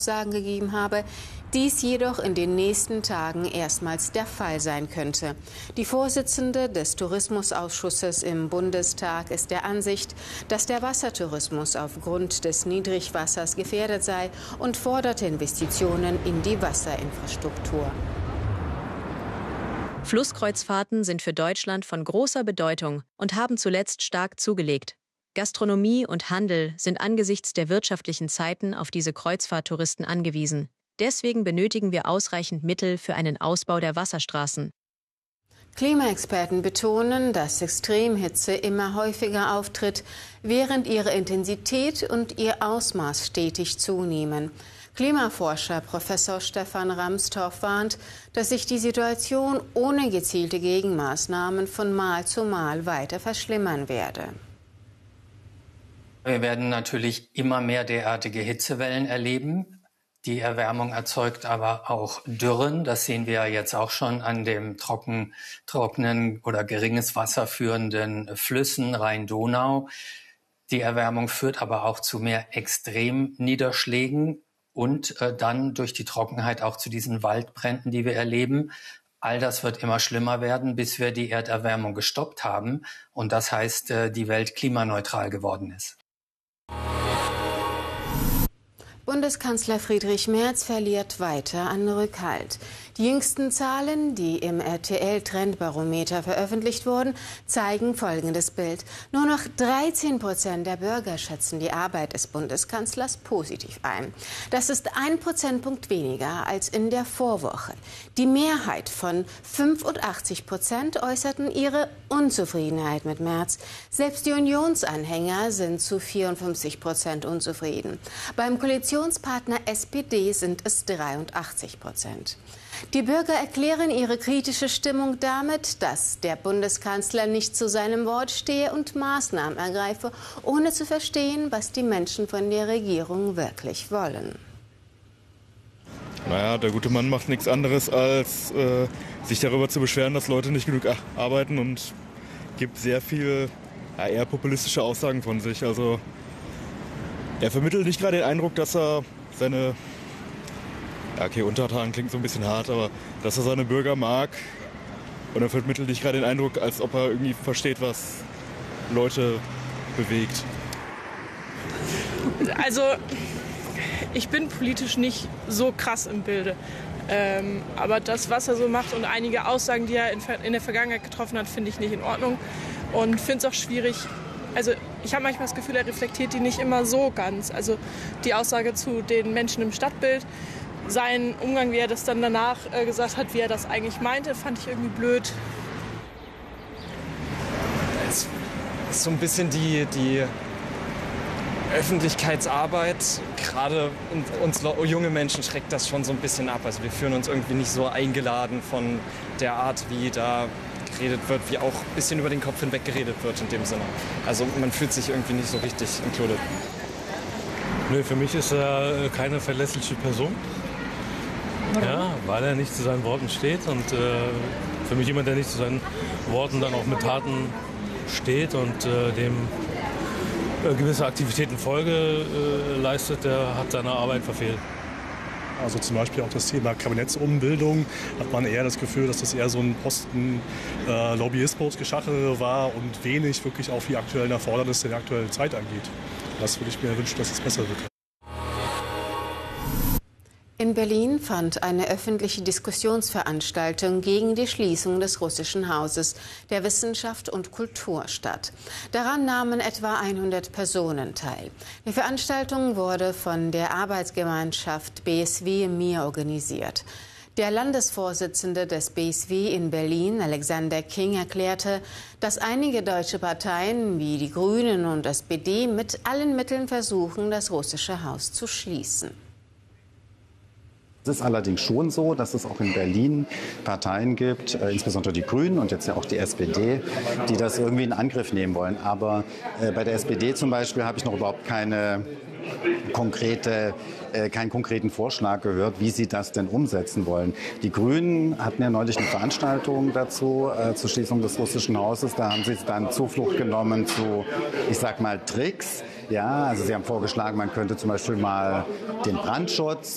Aussagen gegeben habe, dies jedoch in den nächsten Tagen erstmals der Fall sein könnte. Die Vorsitzende des Tourismusausschusses im Bundestag ist der Ansicht, dass der Wassertourismus aufgrund des Niedrigwassers gefährdet sei und forderte Investitionen in die Wasserinfrastruktur. Flusskreuzfahrten sind für Deutschland von großer Bedeutung und haben zuletzt stark zugelegt. Gastronomie und Handel sind angesichts der wirtschaftlichen Zeiten auf diese Kreuzfahrttouristen angewiesen. Deswegen benötigen wir ausreichend Mittel für einen Ausbau der Wasserstraßen. Klimaexperten betonen, dass Extremhitze immer häufiger auftritt, während ihre Intensität und ihr Ausmaß stetig zunehmen. Klimaforscher Professor Stefan Ramstorff warnt, dass sich die Situation ohne gezielte Gegenmaßnahmen von Mal zu Mal weiter verschlimmern werde. Wir werden natürlich immer mehr derartige Hitzewellen erleben. Die Erwärmung erzeugt aber auch Dürren. Das sehen wir ja jetzt auch schon an dem trockenen oder geringes Wasser führenden Flüssen Rhein-Donau. Die Erwärmung führt aber auch zu mehr Extremniederschlägen und dann durch die Trockenheit auch zu diesen Waldbränden, die wir erleben. All das wird immer schlimmer werden, bis wir die Erderwärmung gestoppt haben. Und das heißt, die Welt klimaneutral geworden ist. Bundeskanzler Friedrich Merz verliert weiter an Rückhalt. Die jüngsten Zahlen, die im RTL-Trendbarometer veröffentlicht wurden, zeigen folgendes Bild. Nur noch 13% der Bürger schätzen die Arbeit des Bundeskanzlers positiv ein. Das ist 1 Prozentpunkt weniger als in der Vorwoche. Die Mehrheit von 85% äußerten ihre Unzufriedenheit mit Merz. Selbst die Unionsanhänger sind zu 54% unzufrieden. Beim Koalitionspartner SPD sind es 83%. Die Bürger erklären ihre kritische Stimmung damit, dass der Bundeskanzler nicht zu seinem Wort stehe und Maßnahmen ergreife, ohne zu verstehen, was die Menschen von der Regierung wirklich wollen. Naja, der gute Mann macht nichts anderes, als sich darüber zu beschweren, dass Leute nicht genug arbeiten, und gibt sehr viel eher populistische Aussagen von sich. Also er vermittelt nicht gerade den Eindruck, dass er seine... Okay, Untertan klingt so ein bisschen hart, aber dass er seine Bürger mag, und er vermittelt nicht gerade den Eindruck, als ob er irgendwie versteht, was Leute bewegt. Also, ich bin politisch nicht so krass im Bilde. Aber das, was er so macht und einige Aussagen, die er in der Vergangenheit getroffen hat, finde ich nicht in Ordnung. Und finde es auch schwierig. Also, ich habe manchmal das Gefühl, er reflektiert die nicht immer so ganz. Also, die Aussage zu den Menschen im Stadtbild, sein Umgang, wie er das dann danach gesagt hat, wie er das eigentlich meinte, fand ich irgendwie blöd. Es ist so ein bisschen die Öffentlichkeitsarbeit, gerade uns junge Menschen schreckt das schon so ein bisschen ab. Also wir fühlen uns irgendwie nicht so eingeladen von der Art, wie da geredet wird, wie auch ein bisschen über den Kopf hinweg geredet wird in dem Sinne. Also man fühlt sich irgendwie nicht so richtig included. Nö, für mich ist er keine verlässliche Person. Ja, weil er nicht zu seinen Worten steht, und für mich jemand, der nicht zu seinen Worten dann auch mit Taten steht und dem gewisse Aktivitäten Folge leistet, der hat seine Arbeit verfehlt. Also zum Beispiel auch das Thema Kabinettsumbildung, hat man eher das Gefühl, dass das eher so ein Posten Lobbyismus-Geschachere war und wenig wirklich auf die aktuellen Erfordernisse der aktuellen Zeit angeht. Das würde ich mir wünschen, dass es besser wird. In Berlin fand eine öffentliche Diskussionsveranstaltung gegen die Schließung des Russischen Hauses der Wissenschaft und Kultur statt. Daran nahmen etwa 100 Personen teil. Die Veranstaltung wurde von der Arbeitsgemeinschaft BSW Mir organisiert. Der Landesvorsitzende des BSW in Berlin, Alexander King, erklärte, dass einige deutsche Parteien wie die Grünen und SPD mit allen Mitteln versuchen, das Russische Haus zu schließen. Es ist allerdings schon so, dass es auch in Berlin Parteien gibt, insbesondere die Grünen und jetzt ja auch die SPD, die das irgendwie in Angriff nehmen wollen. Aber bei der SPD zum Beispiel habe ich noch überhaupt keinen konkreten Vorschlag gehört, wie sie das denn umsetzen wollen. Die Grünen hatten ja neulich eine Veranstaltung dazu, zur Schließung des Russischen Hauses. Da haben sie dann Zuflucht genommen zu, ich sag mal, Tricks. Ja, also sie haben vorgeschlagen, man könnte zum Beispiel mal den Brandschutz